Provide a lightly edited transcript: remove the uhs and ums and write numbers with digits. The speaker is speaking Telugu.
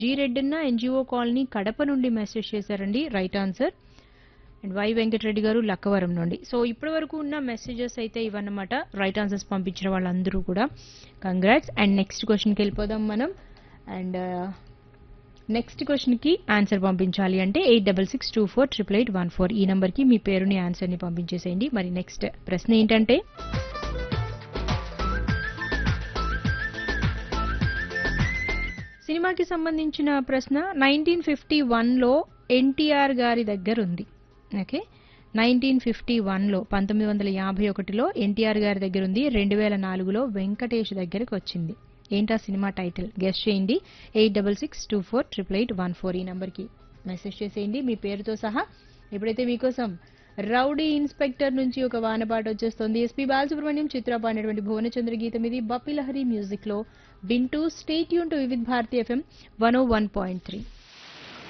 G Reddanna NGO colony Kadapa నుండి మెసేజ్ చేశారండి. Right answer. And why Venkatareddy గారు లక్కవరం నుండి. సో ఇప్పటి వరకు ఉన్న మెసేజెస్ అయితే ఇవన్నమాట. రైట్ ఆన్సర్స్ పంపించిన వాళ్ళందరూ కూడా కంగ్రాట్స్. అండ్ నెక్స్ట్ క్వశ్చన్కి వెళ్ళిపోదాం మనం. అండ్ నెక్స్ట్ క్వశ్చన్కి ఆన్సర్ పంపించాలి అంటే 8662488814 ఈ నెంబర్కి మీ పేరుని ఆన్సర్ని పంపించేసేయండి. మరి నెక్స్ట్ ప్రశ్న ఏంటంటే, సినిమాకి సంబంధించిన ప్రశ్న 1951లో ఎన్టీఆర్ గారి దగ్గర ఉంది. ఓకే, 1951లో 1951లో ఎన్టీఆర్ గారి దగ్గర ఉంది. 2004లో వెంకటేష్ దగ్గరకు వచ్చింది. ఏంటా సినిమా టైటిల్? గెస్ట్ చేయండి. 8662488814 ఈ నంబర్కి మెసేజ్ చేసేయండి మీ పేరుతో సహా. ఇప్పుడైతే మీకోసం రౌడీ ఇన్స్పెక్టర్ నుంచి ఒక వానపాట వచ్చేస్తుంది. ఎస్పీ బాలసుబ్రహ్మణ్యం చిత్ర పాడినటువంటి భువనచంద్ర గీతం ఇది. బప్పి లహరి మ్యూజిక్ లో వింటూ stay tune to Vividh Bharati FM 101.3.